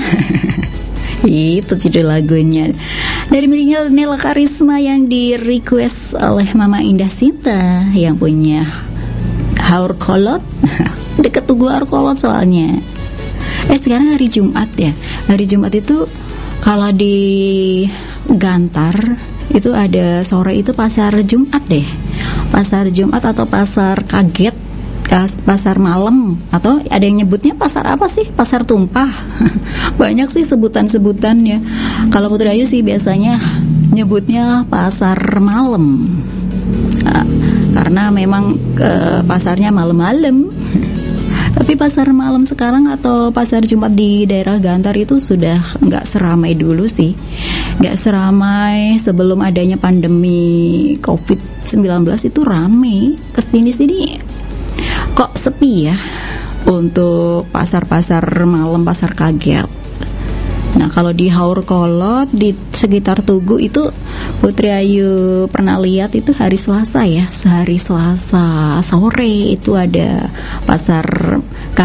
Itu judul lagunya dari milenial Nela Karisma yang di request oleh Mama Indah Sinta yang punya Haur Kolot. Deket Tugu Haur Kolot soalnya. Sekarang hari Jumat ya. Hari Jumat itu kalau di Gantar itu ada sore itu pasar Jumat deh. Pasar Jumat atau pasar kaget, pasar malam, atau ada yang nyebutnya pasar apa sih? Pasar tumpah. Banyak sih sebutan-sebutannya. Kalau Putri Ayu sih biasanya nyebutnya pasar malam. Karena memang pasarnya malam-malam. Tapi pasar malam sekarang atau pasar Jumat di daerah Gantar itu sudah nggak seramai dulu sih. Nggak seramai sebelum adanya pandemi COVID-19 itu rame. Kesini-sini kok sepi ya untuk pasar-pasar malam, pasar kaget. Nah kalau di Haur Kolot di sekitar Tugu itu Putri Ayu pernah lihat itu hari Selasa ya, sehari Selasa sore itu ada pasar